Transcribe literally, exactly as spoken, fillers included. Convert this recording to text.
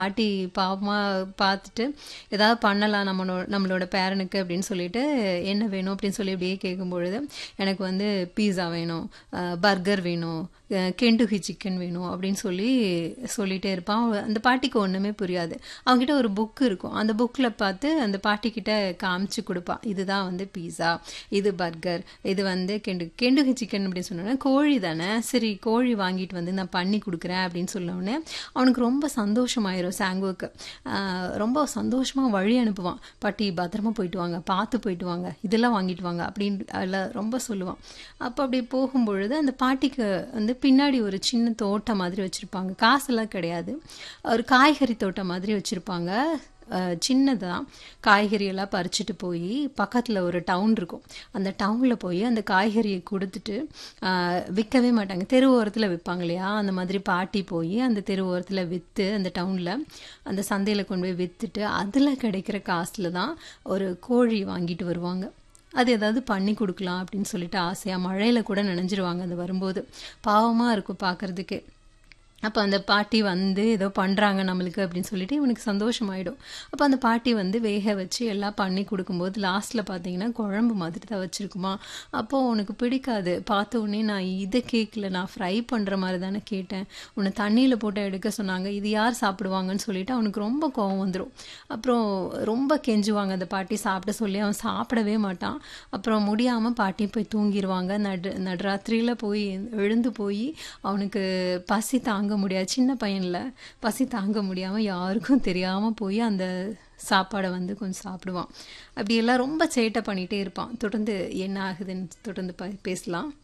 பாட்டி பாவமா பார்த்துட்டு, ஏதாவது பண்ணலாம் நம்மளோ நம்மளோட பேரனுக்கு அப்படின்னு சொல்லிட்டு, என்ன வேணும் அப்படின்னு சொல்லி இப்படியே கேட்கும்பொழுது, எனக்கு வந்து பீஸா வேணும், அ பர்கர் வேணும், அ கென்டுக்கி சிக்கன் வேணும் அப்படின்னு சொல்லி சொல்லிட்டே இருப்பான். அவ- அந்த பாட்டிக்கு ஒண்ணுமே புரியாது. அவன்கிட்ட ஒரு புக் இருக்கும். அந்த புக்ல பார்த்து அந்த பாட்டிக்கிட்ட காமிச்சு கொடுப்பான். இதுதான் வந்து பீஸா, இது பர்கர், இது வந்து கெண்டு கெண்டுகி சிக்கன் அப்படின்னு சொன்னோன்னே, கோழி தானே, சரி கோழி வாங்கிட்டு வந்து நான் பண்ணி கொடுக்குறேன் அப்படின்னு சொன்னோடனே அவனுக்கு ரொம்ப சந்தோஷமாயிரும் சாங்குவுக்கு. ஆஹ் ரொம்ப சந்தோஷமா வழி அனுப்புவான். பாட்டி பத்திரமா போயிட்டு வாங்க, பார்த்து போயிட்டு வாங்க, இதெல்லாம் வாங்கிட்டு வாங்க அப்படின்னு அதில் ரொம்ப சொல்லுவான். அப்போ அப்படி போகும்பொழுது அந்த பாட்டிக்கு வந்து பின்னாடி ஒரு சின்ன தோட்டம் மாதிரி வச்சுருப்பாங்க. காசெல்லாம் கிடையாது, ஒரு காய்கறி தோட்டம் மாதிரி வச்சுருப்பாங்க. சின்னதான் காய்கறி எல்லாம் பறிச்சுட்டு போய் பக்கத்தில் ஒரு டவுன் இருக்கும். அந்த டவுனில் போய் அந்த காய்கறியை கொடுத்துட்டு ஆஹ் விற்கவே மாட்டாங்க. தெரு ஓரத்தில் விற்பாங்க இல்லையா, அந்த மாதிரி பாட்டி போய் அந்த தெரு ஓரத்தில் விற்று அந்த டவுனில் அந்த சந்தையில் கொண்டு போய் விற்றுட்டு அதில் கிடைக்கிற காசில் தான் ஒரு கோழி வாங்கிட்டு வருவாங்க. அது ஏதாவது பண்ணி கொடுக்கலாம் அப்படின்னு சொல்லிட்டு ஆசையாக மழையில் கூட நனைஞ்சிருவாங்க அது வரும்போது. பாவமாக இருக்கும் பார்க்குறதுக்கு. அப்போ அந்த பாட்டி வந்து ஏதோ பண்ணுறாங்க நம்மளுக்கு அப்படின்னு சொல்லிட்டு இவனுக்கு சந்தோஷமாயிடும். அப்போ அந்த பாட்டி வந்து வேக வச்சு எல்லாம் பண்ணி கொடுக்கும்போது லாஸ்ட்டில் பார்த்தீங்கன்னா குழம்பு மாதிரி தான் வச்சுருக்குமா. அப்போது உனக்கு பிடிக்காது. பார்த்த உடனே நான் இதை கேட்கல, நான் ஃப்ரை பண்ணுற மாதிரி தானே கேட்டேன், உன்னை தண்ணியில் போட்டு எடுக்க சொன்னாங்க, இது யார் சாப்பிடுவாங்கன்னு சொல்லிட்டு அவனுக்கு ரொம்ப கோவம் வந்துடும். அப்புறம் ரொம்ப கெஞ்சுவாங்க அந்த பாட்டி சாப்பிட சொல்லி. அவன் சாப்பிடவே மாட்டான். அப்புறம் முடியாமல் பாட்டி போய் தூங்கிடுவாங்க. நடு நடுராத்திரியில் போய் எழுந்து போய் அவனுக்கு பசி தாங்க முடியாது. சின்ன பையன்ல பசி தாங்க முடியாமல் யாருக்கும் தெரியாமல் போய் அந்த சாப்பாடை வந்து கொஞ்சம் சாப்பிடுவான். அப்படியெல்லாம் ரொம்ப சேட்டை பண்ணிகிட்டே இருப்பான். தொடர்ந்து என்ன ஆகுதுன்னு தொடர்ந்து ப பேசலாம்.